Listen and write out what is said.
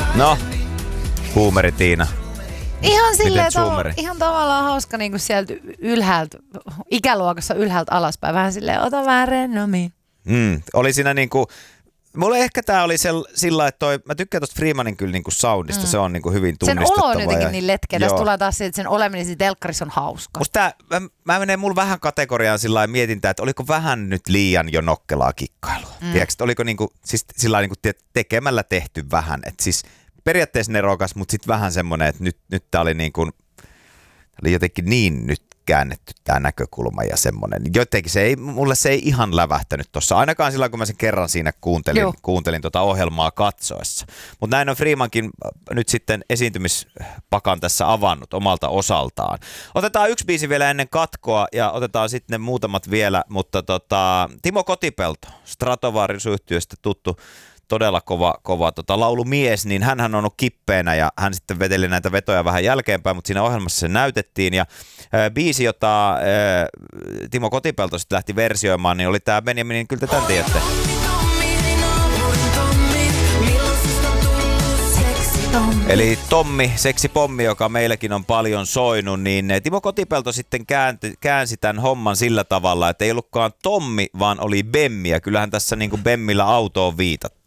No, boomeri Tiina. Ihan silleen, ihan tavallaan hauska niinku sieltä ylhäältä, ikäluokassa ylhäältä alaspäin. Vähän silleen, ota vähän rennommin. Oli siinä niinku, mulle ehkä tää oli sillä, että mä tykkään tosta Freemanin kyllä niinku soundista, se on niinku hyvin tunnistettava. Sen olo on jotenkin niin letkeä, tässä tulee taas siitä, että sen oleminen siinä telkkarissa on hauska. Musta mä menen mulla vähän kategoriaan sillä lailla mietintä, että oliko vähän nyt liian jo nokkelaa kikkailua. Tiedätkö, oliko niinku, siis sillä niinku tekemällä tehty vähän, että siis periaatteessa nerokas, mutta sitten vähän semmoinen, että nyt tää oli niin kuin, oli jotenkin niin nyt käännetty tää näkökulma ja semmoinen. Jotenkin mulle se ei ihan lävähtänyt tossa, ainakaan silloin kun mä sen kerran siinä kuuntelin tota ohjelmaa katsoessa. Mutta näin on Freemankin nyt sitten esiintymispakan tässä avannut omalta osaltaan. Otetaan yksi biisi vielä ennen katkoa ja otetaan sitten ne muutamat vielä, mutta Timo Kotipelto, Stratovarius-yhtiöstä tuttu, todella kova laulumies, niin hänhän on ollut kippeenä ja hän sitten veteli näitä vetoja vähän jälkeenpäin, mutta siinä ohjelmassa se näytettiin ja biisi, jota Timo Kotipelto sitten lähti versioimaan, niin oli tämä Benjaminin, kyllä te tämän tiedätte. Eli Tommi, seksipommi, joka meilläkin on paljon soinut, niin Timo Kotipelto sitten käänsi tämän homman sillä tavalla, että ei ollutkaan Tommi, vaan oli Bemmi, ja kyllähän tässä niin kuin Bemmillä autoon viitattiin.